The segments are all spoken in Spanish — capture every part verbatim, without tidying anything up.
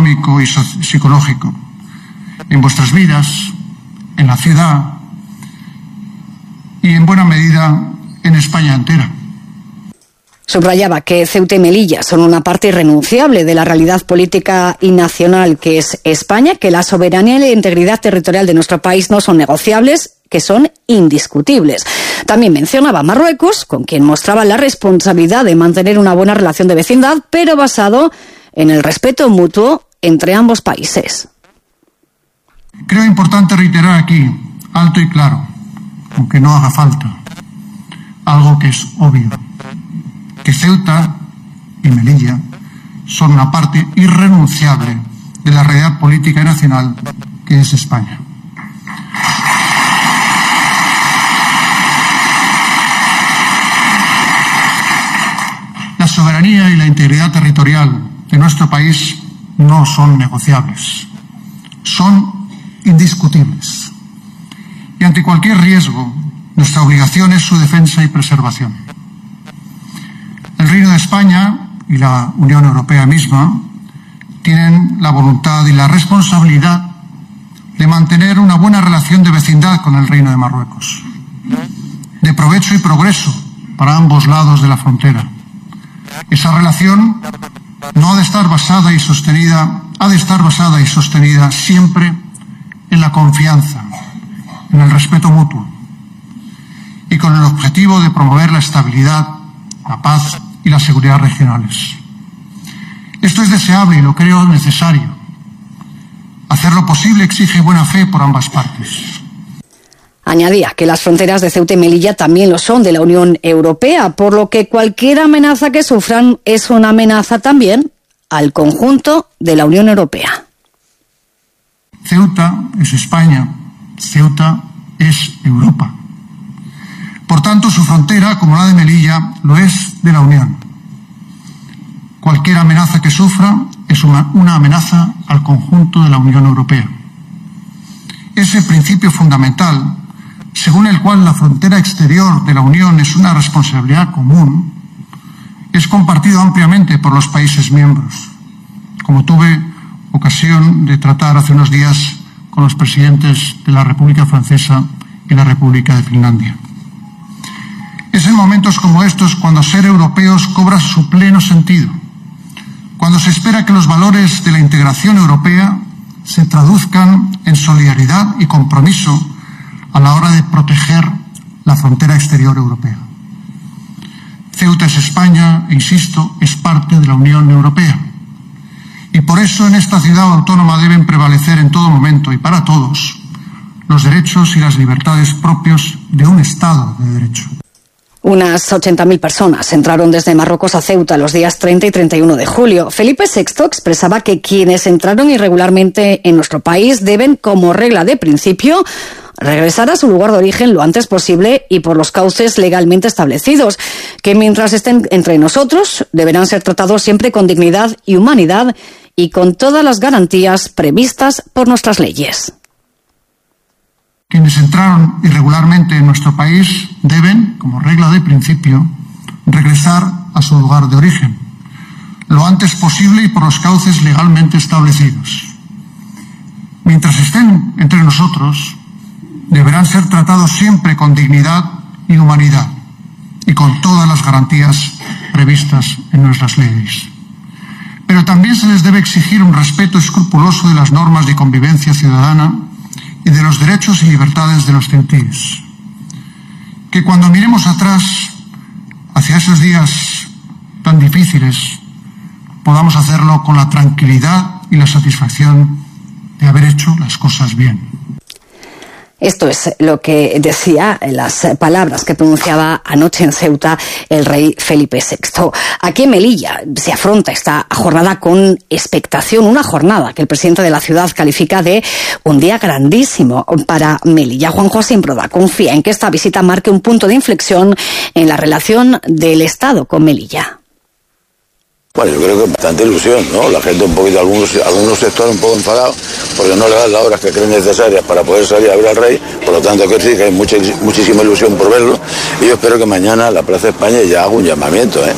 económico y psicológico, en vuestras vidas, en la ciudad y en buena medida en España entera. Subrayaba que Ceuta y Melilla son una parte irrenunciable de la realidad política y nacional que es España, que la soberanía y la integridad territorial de nuestro país no son negociables, que son indiscutibles. También mencionaba Marruecos, con quien mostraba la responsabilidad de mantener una buena relación de vecindad, pero basado en el respeto mutuo entre ambos países. Creo importante reiterar aquí, alto y claro, aunque no haga falta, algo que es obvio, que Ceuta y Melilla son una parte irrenunciable de la realidad política y nacional que es España. La soberanía y la integridad territorial de nuestro país no son negociables, son indiscutibles. Y ante cualquier riesgo, nuestra obligación es su defensa y preservación. El Reino de España y la Unión Europea misma tienen la voluntad y la responsabilidad de mantener una buena relación de vecindad con el Reino de Marruecos, de provecho y progreso para ambos lados de la frontera. Esa relación no ha de estar basada y sostenida, ha de estar basada y sostenida siempre en la confianza, en el respeto mutuo y con el objetivo de promover la estabilidad, la paz y la seguridad regionales. Esto es deseable y lo creo necesario. Hacerlo posible exige buena fe por ambas partes. Añadía que las fronteras de Ceuta y Melilla también lo son de la Unión Europea, por lo que cualquier amenaza que sufran es una amenaza también al conjunto de la Unión Europea. Ceuta es España, Ceuta es Europa. Por tanto, su frontera, como la de Melilla, lo es de la Unión. Cualquier amenaza que sufra es una, una amenaza al conjunto de la Unión Europea. Ese principio fundamental, según el cual la frontera exterior de la Unión es una responsabilidad común, es compartido ampliamente por los países miembros, como tuve ocasión de tratar hace unos días con los presidentes de la República Francesa y la República de Finlandia. Es en momentos como estos cuando ser europeos cobra su pleno sentido, cuando se espera que los valores de la integración europea se traduzcan en solidaridad y compromiso a la hora de proteger la frontera exterior europea. Ceuta es España, e insisto, es parte de la Unión Europea. Y por eso en esta ciudad autónoma deben prevalecer en todo momento y para todos los derechos y las libertades propios de un Estado de Derecho. Unas ochenta mil personas entraron desde Marruecos a Ceuta los días treinta y treinta y uno de julio. Felipe sexto expresaba que quienes entraron irregularmente en nuestro país deben, como regla de principio, regresar a su lugar de origen lo antes posible y por los cauces legalmente establecidos, que mientras estén entre nosotros deberán ser tratados siempre con dignidad y humanidad y con todas las garantías previstas por nuestras leyes. Quienes entraron irregularmente en nuestro país deben, como regla de principio, regresar a su lugar de origen, lo antes posible y por los cauces legalmente establecidos. Mientras estén entre nosotros, deberán ser tratados siempre con dignidad y humanidad y con todas las garantías previstas en nuestras leyes. Pero también se les debe exigir un respeto escrupuloso de las normas de convivencia ciudadana y de los derechos y libertades de los ceutíes. Que cuando miremos atrás hacia esos días tan difíciles, podamos hacerlo con la tranquilidad y la satisfacción de haber hecho las cosas bien. Esto es lo que decía en las palabras que pronunciaba anoche en Ceuta el rey Felipe sexto. Aquí en Melilla se afronta esta jornada con expectación, una jornada que el presidente de la ciudad califica de un día grandísimo para Melilla. Juan José Improda confía en que esta visita marque un punto de inflexión en la relación del Estado con Melilla. Bueno, yo creo que bastante ilusión, ¿no? La gente un poquito, algunos, algunos sectores un poco enfadados porque no le dan las horas que creen necesarias para poder salir a ver al rey, por lo tanto que sí, que hay mucha, muchísima ilusión por verlo y yo espero que mañana la Plaza España ya haga un llamamiento, ¿eh?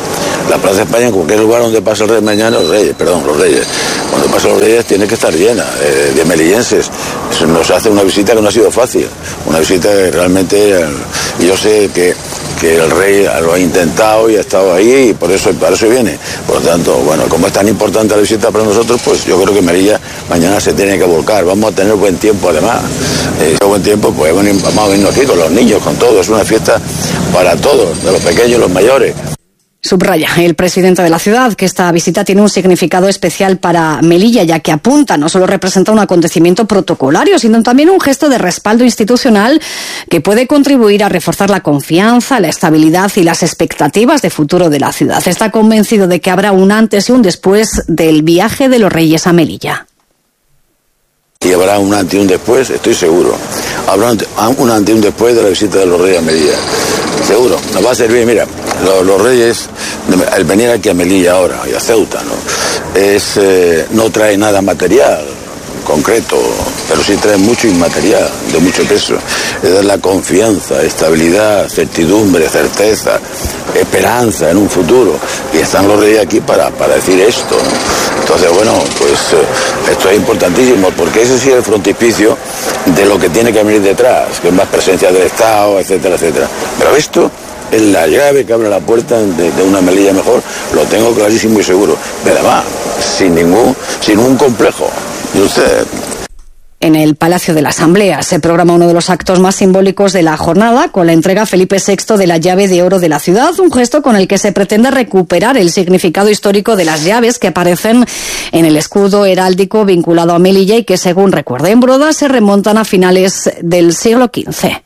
La Plaza de España, en cualquier lugar donde pasa el Rey mañana, los Reyes, perdón, los Reyes, cuando pasan los Reyes tiene que estar llena de, de melillenses. Eso nos hace una visita que no ha sido fácil, una visita que realmente, yo sé que, que el Rey lo ha intentado y ha estado ahí y por eso, para eso viene. Por lo tanto, bueno, como es tan importante la visita para nosotros, pues yo creo que Melilla mañana se tiene que volcar. Vamos a tener buen tiempo además. Eh, buen tiempo, pues bueno, vamos a venirnos aquí con los niños, con todo. Es una fiesta para todos, de los pequeños y los mayores. Subraya el presidente de la ciudad que esta visita tiene un significado especial para Melilla, ya que apunta no solo representa un acontecimiento protocolario, sino también un gesto de respaldo institucional que puede contribuir a reforzar la confianza, la estabilidad y las expectativas de futuro de la ciudad. Está convencido de que habrá un antes y un después del viaje de los Reyes a Melilla. Y habrá un antes y un después, estoy seguro. Habrá un antes y un después de la visita de los Reyes a Melilla. Seguro, nos va a servir, mira, los, los Reyes, el venir aquí a Melilla ahora y a Ceuta, ¿no? Es, eh, no trae nada material concreto, pero sí trae mucho inmaterial, de mucho peso. Es dar la confianza, estabilidad, certidumbre, certeza, esperanza en un futuro. Y están los Reyes aquí para, para decir esto, ¿no? Entonces, bueno, pues eh, esto es importantísimo, porque ese sí es el frontispicio de lo que tiene que venir detrás, que es más presencia del Estado, etcétera, etcétera. Pero esto es la llave que abre la puerta de, de una Melilla mejor, lo tengo clarísimo y seguro. Pero además, sin ningún, sin ningún complejo. ¿Y usted? En el Palacio de la Asamblea se programa uno de los actos más simbólicos de la jornada, con la entrega a Felipe sexto de la llave de oro de la ciudad, un gesto con el que se pretende recuperar el significado histórico de las llaves que aparecen en el escudo heráldico vinculado a Melilla y que, según recuerda en Broda, se remontan a finales del siglo quince.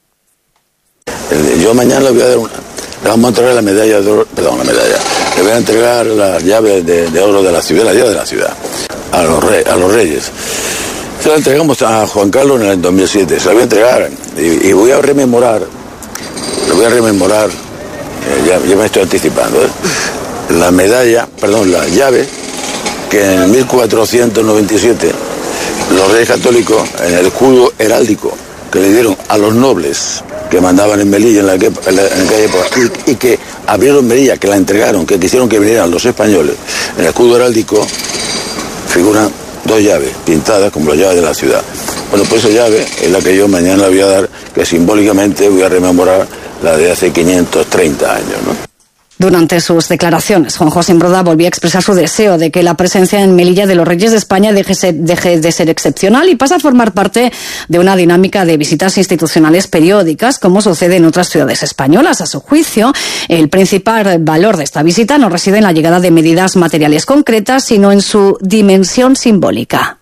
Yo mañana le voy a dar una, le vamos a entregar la medalla de oro, perdón, la medalla, le voy a entregar las llaves de, de oro de la ciudad, la llave de la ciudad, a los, rey, a los Reyes. Se la entregamos a Juan Carlos en el dos mil siete, se la voy a entregar y, y voy a rememorar, le voy a rememorar, eh, ya, ya me estoy anticipando, ¿eh? la medalla, perdón, la llave que en mil cuatrocientos noventa y siete los Reyes Católicos, en el escudo heráldico que le dieron a los nobles que mandaban en Melilla en, la, en, la, en aquella época y, y que abrieron Melilla, que la entregaron, que quisieron que vinieran los españoles, en el escudo heráldico figuran dos llaves pintadas como las llaves de la ciudad. Bueno, pues esa llave es la que yo mañana voy a dar, que simbólicamente voy a rememorar la de hace quinientos treinta años, ¿no? Durante sus declaraciones, Juan José Broda volvió a expresar su deseo de que la presencia en Melilla de los Reyes de España deje, ser, deje de ser excepcional y pase a formar parte de una dinámica de visitas institucionales periódicas, como sucede en otras ciudades españolas. A su juicio, el principal valor de esta visita no reside en la llegada de medidas materiales concretas, sino en su dimensión simbólica.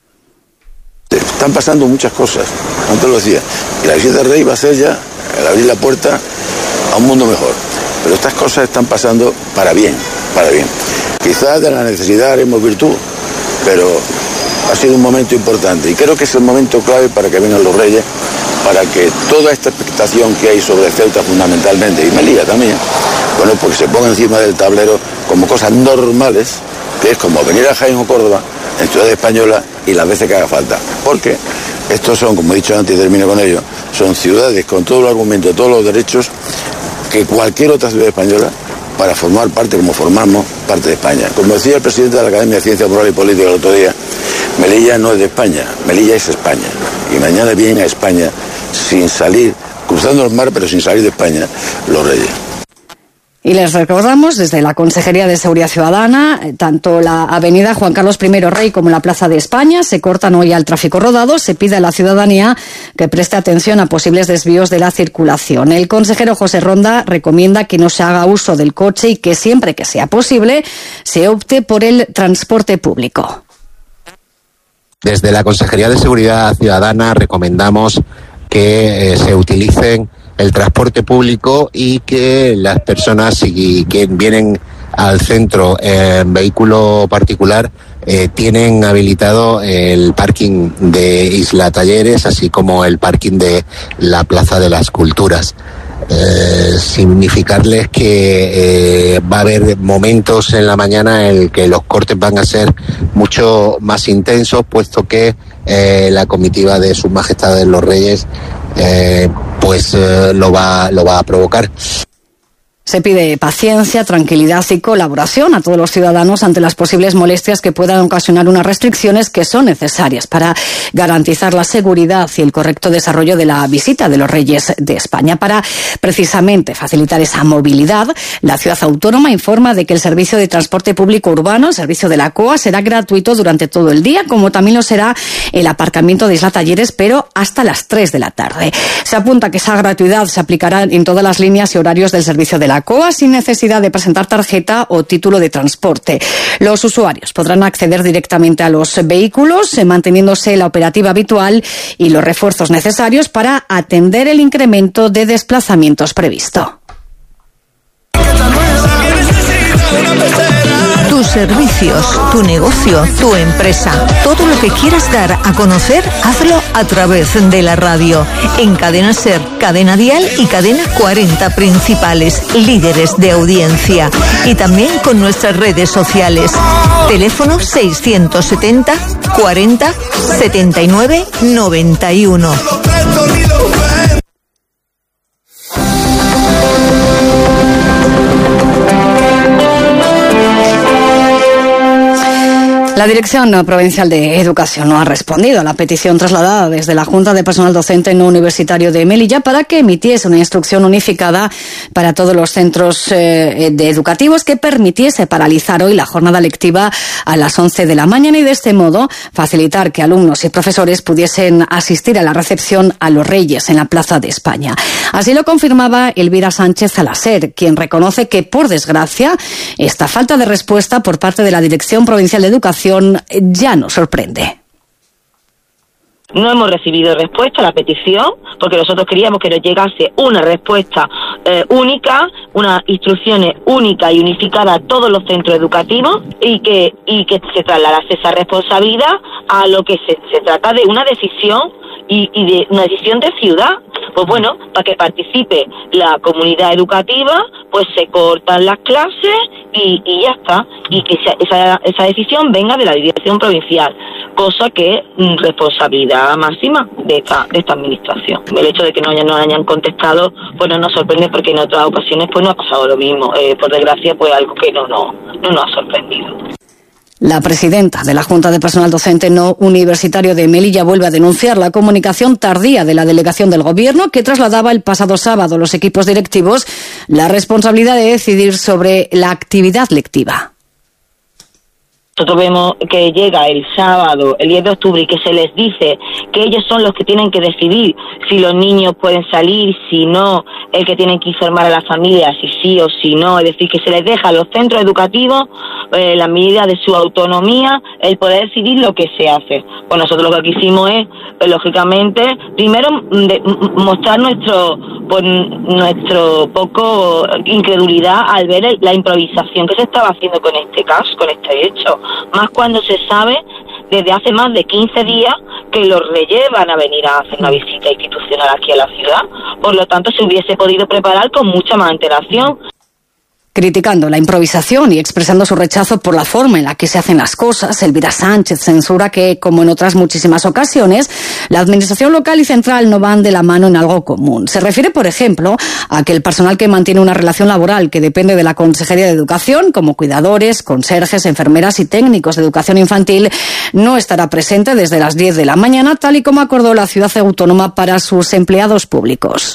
Están pasando muchas cosas, antes lo decía, y la visita del Rey va a ser ya el abrir la puerta a un mundo mejor. Pero estas cosas están pasando para bien, para bien. Quizás de la necesidad haremos virtud, pero ha sido un momento importante y creo que es el momento clave para que vengan los Reyes, para que toda esta expectación que hay sobre Ceuta fundamentalmente, y Melilla también, bueno, pues se ponga encima del tablero como cosas normales, que es como venir a Jaén o Córdoba, en ciudad española, y las veces que haga falta. Porque estos son, como he dicho antes y termino con ello, son ciudades con todo el argumento, todos los derechos que cualquier otra ciudad española para formar parte, como formamos parte de España. Como decía el presidente de la Academia de Ciencias Morales y Políticas el otro día, Melilla no es de España, Melilla es España. Y mañana vienen a España sin salir, cruzando el mar, pero sin salir de España, los Reyes. Y les recordamos, desde la Consejería de Seguridad Ciudadana, tanto la avenida Juan Carlos primero Rey como la Plaza de España se cortan hoy al tráfico rodado. Se pide a la ciudadanía que preste atención a posibles desvíos de la circulación. El consejero José Ronda recomienda que no se haga uso del coche y que siempre que sea posible se opte por el transporte público. Desde la Consejería de Seguridad Ciudadana recomendamos que eh, se utilicen el transporte público y que las personas si, que vienen al centro en vehículo particular eh, tienen habilitado el parking de Isla Talleres, así como el parking de la Plaza de las Culturas. Eh, significarles que eh, va a haber momentos en la mañana en el que los cortes van a ser mucho más intensos, puesto que eh, la comitiva de Sus Majestades los Reyes eh, pues eh, lo va lo va a provocar. Se pide paciencia, tranquilidad y colaboración a todos los ciudadanos ante las posibles molestias que puedan ocasionar unas restricciones que son necesarias para garantizar la seguridad y el correcto desarrollo de la visita de los Reyes de España. Para precisamente facilitar esa movilidad, la ciudad autónoma informa de que el servicio de transporte público urbano, el servicio de la C O A, será gratuito durante todo el día, como también lo será el aparcamiento de Isla Talleres, pero hasta las tres de la tarde. Se apunta que esa gratuidad se aplicará en todas las líneas y horarios del servicio de la C O A sin necesidad de presentar tarjeta o título de transporte. Los usuarios podrán acceder directamente a los vehículos, manteniéndose la operativa habitual y los refuerzos necesarios para atender el incremento de desplazamientos previsto. Tus servicios, tu negocio, tu empresa, todo lo que quieras dar a conocer, hazlo a través de la radio. En Cadena Ser, Cadena Dial y Cadena cuarenta principales, líderes de audiencia. Y también con nuestras redes sociales. Teléfono seiscientos setenta cuarenta setenta y nueve noventa y uno. La Dirección Provincial de Educación no ha respondido a la petición trasladada desde la Junta de Personal Docente no Universitario de Melilla para que emitiese una instrucción unificada para todos los centros eh, de educativos que permitiese paralizar hoy la jornada lectiva a las once de la mañana y de este modo facilitar que alumnos y profesores pudiesen asistir a la recepción a los Reyes en la Plaza de España. Así lo confirmaba Elvira Sánchez Alaser, quien reconoce que, por desgracia, esta falta de respuesta por parte de la Dirección Provincial de Educación ya nos sorprende. No hemos recibido respuesta a la petición porque nosotros queríamos que nos llegase una respuesta eh, única, unas instrucciones únicas y unificadas a todos los centros educativos y que y que se trasladase esa responsabilidad a lo que se, se trata de una decisión y, y de una decisión de ciudad. Pues bueno, para que participe la comunidad educativa, pues se cortan las clases y, y ya está. Y que esa, esa, esa decisión venga de la Dirección Provincial, cosa que es responsabilidad máxima de esta, de esta administración. El hecho de que no hayan, no hayan contestado, pues no nos sorprende porque en otras ocasiones pues no ha pasado lo mismo. Eh, por desgracia, pues algo que no, no, no nos ha sorprendido. La presidenta de la Junta de Personal Docente no Universitario de Melilla vuelve a denunciar la comunicación tardía de la delegación del Gobierno que trasladaba el pasado sábado a los equipos directivos la responsabilidad de decidir sobre la actividad lectiva. Nosotros vemos que llega el sábado, el diez de octubre, y que se les dice que ellos son los que tienen que decidir si los niños pueden salir, si no, el que tienen que informar a la familia si sí o si no, es decir, que se les deja a los centros educativos eh, la medida de su autonomía, el poder decidir lo que se hace. Pues nosotros lo que quisimos es, pues, lógicamente, primero de, mostrar nuestro pues, nuestro poco incredulidad al ver el, la improvisación que se estaba haciendo con este caso, con este hecho. Más cuando se sabe desde hace más de quince días que los Reyes van a venir a hacer una visita institucional aquí a la ciudad. Por lo tanto, se hubiese podido preparar con mucha más antelación. Criticando la improvisación y expresando su rechazo por la forma en la que se hacen las cosas, Elvira Sánchez censura que, como en otras muchísimas ocasiones, la administración local y central no van de la mano en algo común. Se refiere, por ejemplo, a que el personal que mantiene una relación laboral que depende de la Consejería de Educación, como cuidadores, conserjes, enfermeras y técnicos de educación infantil, no estará presente desde las diez de la mañana, tal y como acordó la ciudad autónoma para sus empleados públicos.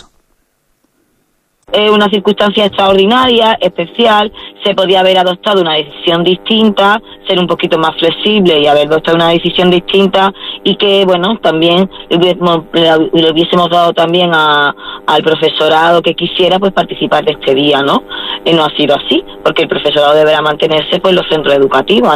Es una circunstancia extraordinaria, especial, se podía haber adoptado una decisión distinta, ser un poquito más flexible y haber adoptado una decisión distinta y que, bueno, también le hubiésemos, le hubiésemos dado también a, al profesorado que quisiera pues participar de este día, ¿no? Y no ha sido así, porque el profesorado deberá mantenerse pues en los centros educativos.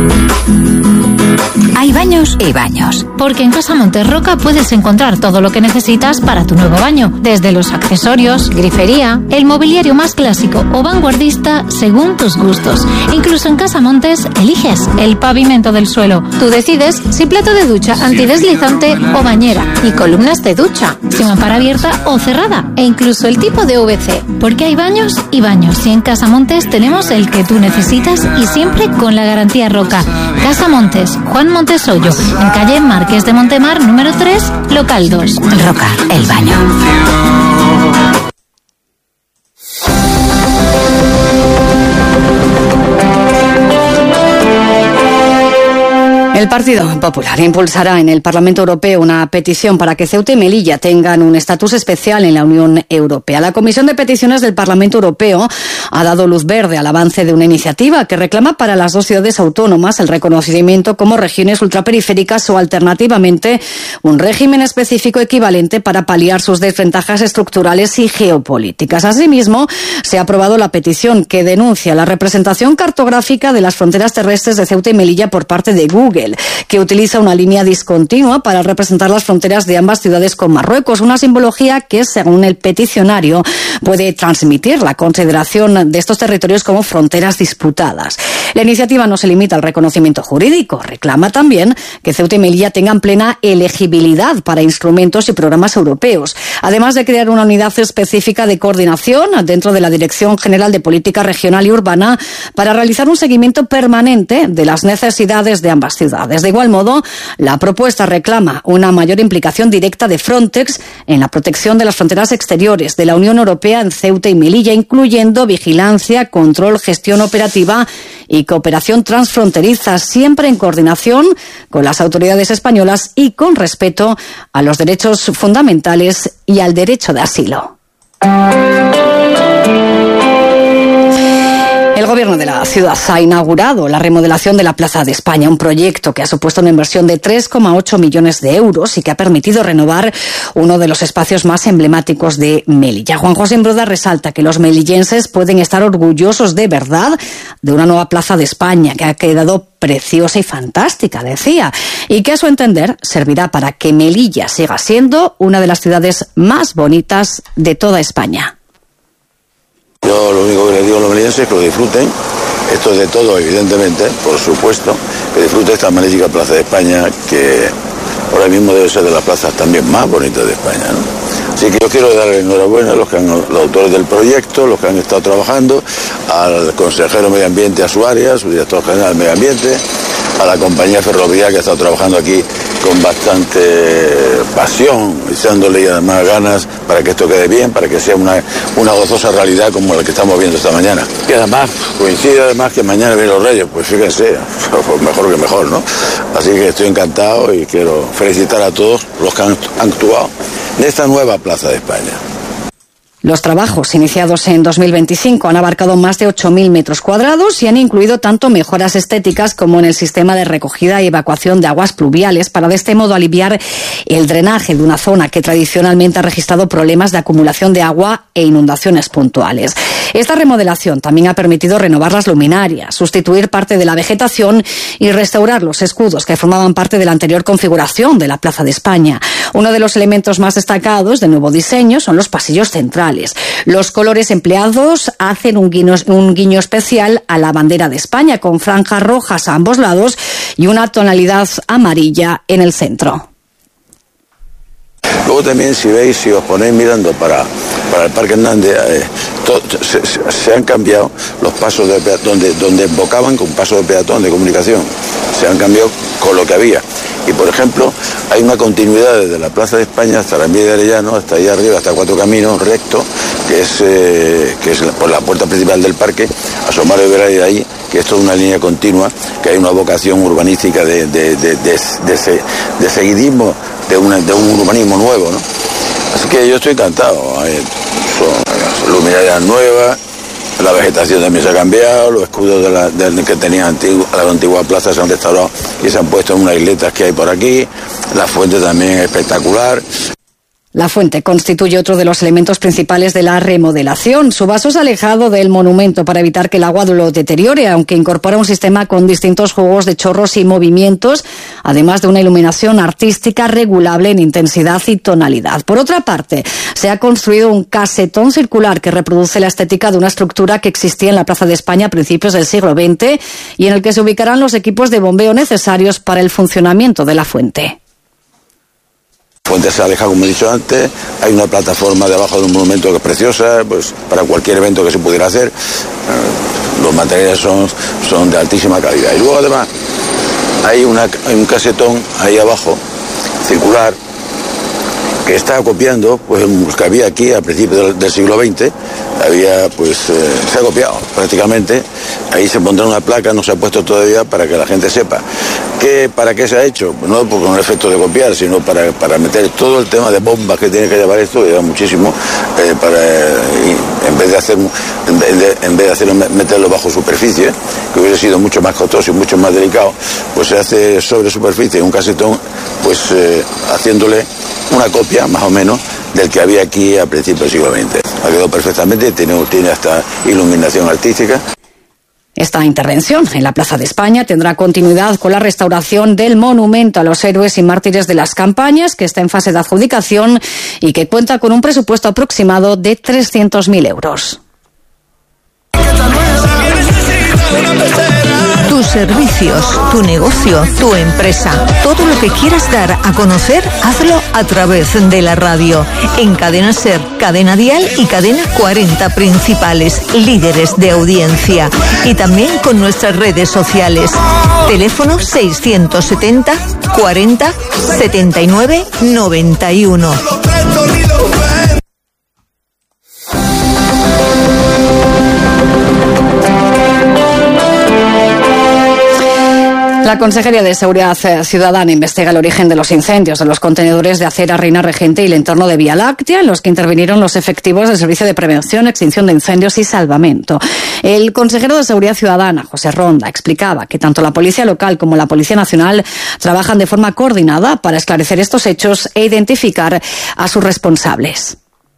Hay baños y baños, porque en Casa Montes Roca puedes encontrar todo lo que necesitas para tu nuevo baño, desde los accesorios, grifería, el mobiliario más clásico o vanguardista según tus gustos. Incluso en Casa Montes eliges el pavimento del suelo. Tú decides si plato de ducha antideslizante o bañera y columnas de ducha, si mampara abierta o cerrada e incluso el tipo de U V C, porque hay baños y baños y en Casa Montes tenemos el que tú necesitas y siempre con la garantía Roca. Casa Montes, Juan Montesoyo, en calle Marqués de Montemar, número tres, local dos. Roca, el baño. Partido Popular impulsará en el Parlamento Europeo una petición para que Ceuta y Melilla tengan un estatus especial en la Unión Europea. La Comisión de Peticiones del Parlamento Europeo ha dado luz verde al avance de una iniciativa que reclama para las dos ciudades autónomas el reconocimiento como regiones ultraperiféricas o, alternativamente, un régimen específico equivalente para paliar sus desventajas estructurales y geopolíticas. Asimismo, se ha aprobado la petición que denuncia la representación cartográfica de las fronteras terrestres de Ceuta y Melilla por parte de Google, que utiliza una línea discontinua para representar las fronteras de ambas ciudades con Marruecos, una simbología que, según el peticionario, puede transmitir la consideración de estos territorios como fronteras disputadas. La iniciativa no se limita al reconocimiento jurídico, reclama también que Ceuta y Melilla tengan plena elegibilidad para instrumentos y programas europeos, además de crear una unidad específica de coordinación dentro de la Dirección General de Política Regional y Urbana para realizar un seguimiento permanente de las necesidades de ambas ciudades. De igual modo, la propuesta reclama una mayor implicación directa de Frontex en la protección de las fronteras exteriores de la Unión Europea en Ceuta y Melilla, incluyendo vigilancia, control, gestión operativa y cooperación transfronteriza, siempre en coordinación con las autoridades españolas y con respeto a los derechos fundamentales y al derecho de asilo. El Gobierno de la ciudad ha inaugurado la remodelación de la Plaza de España, un proyecto que ha supuesto una inversión de tres coma ocho millones de euros y que ha permitido renovar uno de los espacios más emblemáticos de Melilla. Juan José Imbroda resalta que los melillenses pueden estar orgullosos de verdad de una nueva Plaza de España que ha quedado preciosa y fantástica, decía, y que a su entender servirá para que Melilla siga siendo una de las ciudades más bonitas de toda España. Yo lo único que les digo a los melillenses es que lo disfruten. Esto es de todo, evidentemente, por supuesto, que disfruten esta magnífica Plaza de España, que ahora mismo debe ser de las plazas también más bonitas de España, ¿no? Así que yo quiero darle enhorabuena a los, que han, los autores del proyecto, los que han estado trabajando, al consejero de Medio Ambiente, a su área, su director general de Medio Ambiente, a la compañía ferroviaria que ha estado trabajando aquí con bastante pasión, echándole además ganas para que esto quede bien, para que sea una, una gozosa realidad como la que estamos viendo esta mañana. Y además coincide además que mañana vienen los Reyes, pues fíjense, pues mejor que mejor, ¿no? Así que estoy encantado y quiero felicitar a todos los que han actuado en esta nueva Plaza de España. Los trabajos iniciados en dos mil veinticinco han abarcado más de ocho mil metros cuadrados y han incluido tanto mejoras estéticas como en el sistema de recogida y evacuación de aguas pluviales para de este modo aliviar el drenaje de una zona que tradicionalmente ha registrado problemas de acumulación de agua e inundaciones puntuales. Esta remodelación también ha permitido renovar las luminarias, sustituir parte de la vegetación y restaurar los escudos que formaban parte de la anterior configuración de la Plaza de España. Uno de los elementos más destacados del nuevo diseño son los pasillos centrales. Los colores empleados hacen un guiño, un guiño especial a la bandera de España, con franjas rojas a ambos lados y una tonalidad amarilla en el centro. Luego también, si veis, si os ponéis mirando para, para el Parque Hernández, eh, to, se, se han cambiado los pasos de peatón, donde, donde embocaban con pasos de peatón de comunicación, se han cambiado con lo que había. Y, por ejemplo, hay una continuidad desde la Plaza de España hasta la Vía de Arellano, hasta allá arriba, hasta Cuatro Caminos, recto, que es, eh, que es por la puerta principal del parque, asomar y ver de ahí, que esto es una línea continua, que hay una vocación urbanística de, de, de, de, de, de, de seguidismo, de, una, de un urbanismo nuevo, ¿no? Así que yo estoy encantado. Son luminarias nuevas, la vegetación también se ha cambiado, los escudos de la, de, que tenía antiguo, la antigua plaza se han restaurado y se han puesto en unas isletas que hay por aquí. La fuente también es espectacular. La fuente constituye otro de los elementos principales de la remodelación. Su vaso es alejado del monumento para evitar que el agua lo deteriore, aunque incorpora un sistema con distintos juegos de chorros y movimientos, además de una iluminación artística regulable en intensidad y tonalidad. Por otra parte, se ha construido un casetón circular que reproduce la estética de una estructura que existía en la Plaza de España a principios del siglo veinte y en el que se ubicarán los equipos de bombeo necesarios para el funcionamiento de la fuente. La fuente se aleja, como he dicho antes, hay una plataforma debajo de un monumento que es preciosa, pues para cualquier evento que se pudiera hacer, eh, los materiales son, son de altísima calidad. Y luego además hay, una, hay un casetón ahí abajo, circular, que está copiando pues lo que había aquí a principios del, del siglo veinte, había pues eh, se ha copiado prácticamente. Ahí se pondrá una placa, no se ha puesto todavía, para que la gente sepa. ¿Qué, ¿Para qué se ha hecho? No por un efecto de copiar, sino para, para meter todo el tema de bombas que tiene que llevar esto, lleva muchísimo, eh, para eh, en vez de hacer en vez de, en vez de hacerlo, meterlo bajo superficie, que hubiera sido mucho más costoso y mucho más delicado, pues se hace sobre superficie, un casetón, pues eh, haciéndole una copia más o menos del que había aquí a principios del siglo veinte. Ha quedado perfectamente, tiene, tiene hasta iluminación artística. Esta intervención en la Plaza de España tendrá continuidad con la restauración del monumento a los héroes y mártires de las campañas, que está en fase de adjudicación y que cuenta con un presupuesto aproximado de trescientos mil euros. Tus servicios, tu negocio, tu empresa, todo lo que quieras dar a conocer, hazlo a través de la radio. En Cadena Ser, Cadena Dial y Cadena cuarenta principales, líderes de audiencia. Y también con nuestras redes sociales. Teléfono seiscientos setenta cuarenta setenta y nueve noventa y uno. La Consejería de Seguridad Ciudadana investiga el origen de los incendios de los contenedores de acera Reina Regente y el entorno de Vía Láctea, en los que intervinieron los efectivos del Servicio de Prevención, Extinción de Incendios y Salvamento. El consejero de Seguridad Ciudadana, José Ronda, explicaba que tanto la Policía Local como la Policía Nacional trabajan de forma coordinada para esclarecer estos hechos e identificar a sus responsables.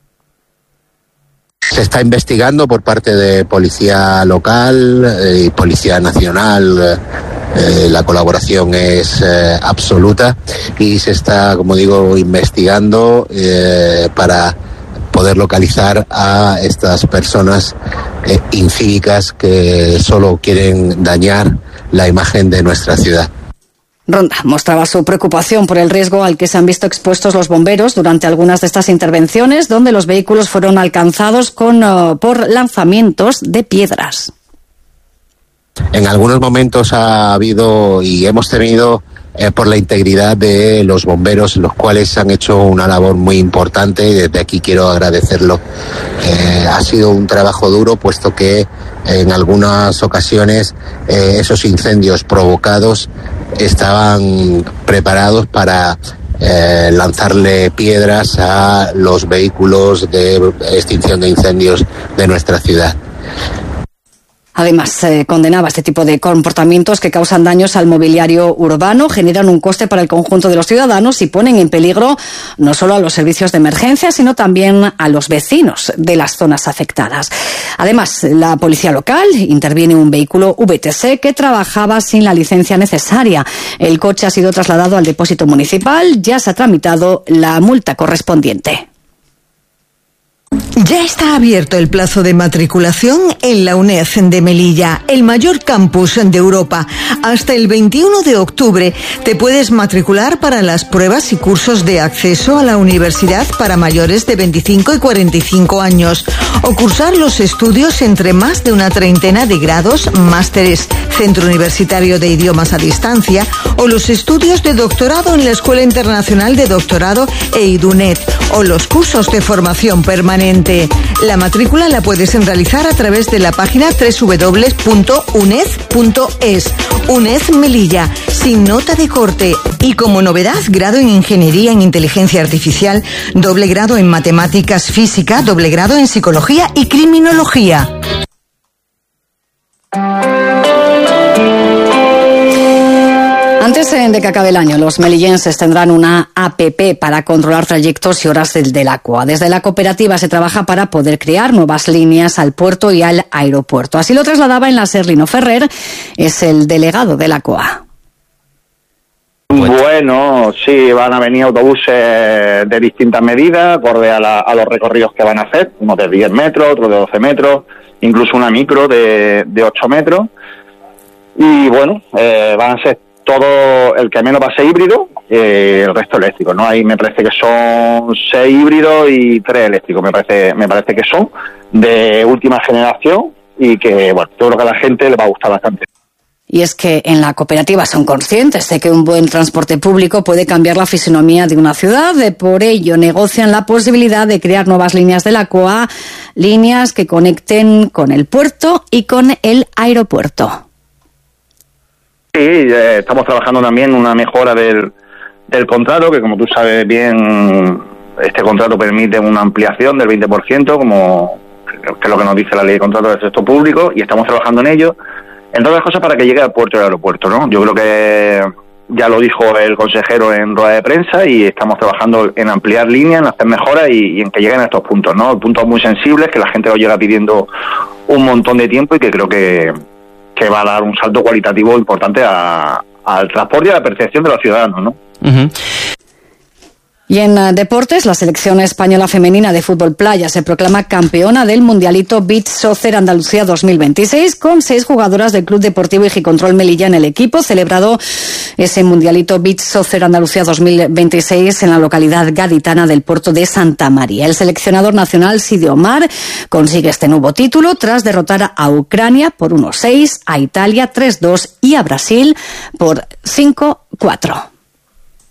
Se está investigando por parte de Policía Local y Policía Nacional. Eh, la colaboración es eh, absoluta y se está, como digo, investigando eh, para poder localizar a estas personas eh, incívicas que solo quieren dañar la imagen de nuestra ciudad. Ronda mostraba su preocupación por el riesgo al que se han visto expuestos los bomberos durante algunas de estas intervenciones, donde los vehículos fueron alcanzados con, uh, por lanzamientos de piedras. En algunos momentos ha habido y hemos tenido eh, por la integridad de los bomberos, los cuales han hecho una labor muy importante y desde aquí quiero agradecerlo. Eh, ha sido un trabajo duro, puesto que en algunas ocasiones eh, esos incendios provocados estaban preparados para eh, lanzarle piedras a los vehículos de extinción de incendios de nuestra ciudad. Además, eh, condenaba este tipo de comportamientos que causan daños al mobiliario urbano, generan un coste para el conjunto de los ciudadanos y ponen en peligro no solo a los servicios de emergencia, sino también a los vecinos de las zonas afectadas. Además, la policía local interviene un vehículo V T C que trabajaba sin la licencia necesaria. El coche ha sido trasladado al depósito municipal, ya se ha tramitado la multa correspondiente. Ya está abierto el plazo de matriculación en la UNED de Melilla, el mayor campus de Europa. Hasta el veintiuno de octubre te puedes matricular para las pruebas y cursos de acceso a la universidad para mayores de veinticinco y cuarenta y cinco años, o cursar los estudios entre más de una treintena de grados, másteres, Centro Universitario de Idiomas a Distancia, o los estudios de doctorado en la Escuela Internacional de Doctorado e IDUNET, o los cursos de formación permanente. La matrícula la puedes realizar a través de la página doble u doble u doble u punto uned punto es. UNED Melilla, sin nota de corte. Y como novedad, grado en Ingeniería en Inteligencia Artificial, doble grado en Matemáticas Física, doble grado en Psicología y Criminología. Antes de que acabe el año, los melillenses tendrán una A P P para controlar trayectos y horas del, del Aqua. Desde la cooperativa se trabaja para poder crear nuevas líneas al puerto y al aeropuerto. Así lo trasladaba en la SER Lino Ferrer, es el delegado del Aqua. Bueno, sí, van a venir autobuses de distintas medidas, acorde a, la, a los recorridos que van a hacer, uno de diez metros, otro de doce metros, incluso una micro de, de ocho metros. Y bueno, eh, van a ser todo, el que menos va a ser híbrido, eh, el resto eléctrico, ¿no? Ahí me parece que son seis híbridos y tres eléctricos, me parece, me parece que son de última generación y que, bueno, yo creo que a la gente le va a gustar bastante. Y es que en la cooperativa son conscientes de que un buen transporte público puede cambiar la fisonomía de una ciudad. Por ello, negocian la posibilidad de crear nuevas líneas de la C O A, líneas que conecten con el puerto y con el aeropuerto. Sí, eh, estamos trabajando también en una mejora del, del contrato, que como tú sabes bien, este contrato permite una ampliación del veinte por ciento, como que es lo que nos dice la ley de contratos del sector público, y estamos trabajando en ello. Entre otras cosas para que llegue al puerto y al aeropuerto, ¿no? Yo creo que ya lo dijo el consejero en rueda de prensa y estamos trabajando en ampliar líneas, en hacer mejoras y, y en que lleguen a estos puntos, ¿no? Puntos muy sensibles que la gente lo llega pidiendo un montón de tiempo y que creo que, que va a dar un salto cualitativo importante a, al transporte y a la percepción de los ciudadanos, ¿no? Uh-huh. Y en uh, deportes, la selección española femenina de fútbol playa se proclama campeona del Mundialito Beach Soccer Andalucía dos mil veintiséis con seis jugadoras del Club Deportivo Igicontrol Melilla en el equipo. Celebrado ese Mundialito Beach Soccer Andalucía dos mil veintiséis en la localidad gaditana del puerto de Santa María. El seleccionador nacional Sidio Omar consigue este nuevo título tras derrotar a Ucrania por uno seis, a Italia tres dos y a Brasil por cinco cuatro.